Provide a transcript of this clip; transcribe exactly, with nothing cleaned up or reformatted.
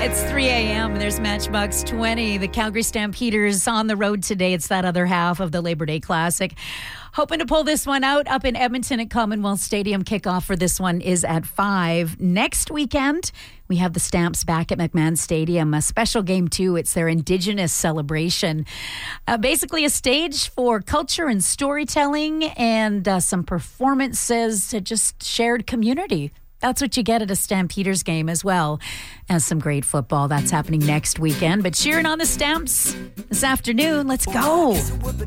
It's three a.m. and there's Matchbox twenty. The Calgary Stampeders on the road today. It's that other half of the Labor Day Classic. Hoping to pull this one out up in Edmonton at Commonwealth Stadium. Kickoff for this one is at five. Next weekend, we have the Stamps back at McMahon Stadium. A special game, too. It's their Indigenous celebration. Uh, basically a stage for culture and storytelling and uh, some performances, to just shared community. That's what you get at a Stampeders game, as well as some great football. That's happening next weekend. But cheering on the Stamps this afternoon. Let's go.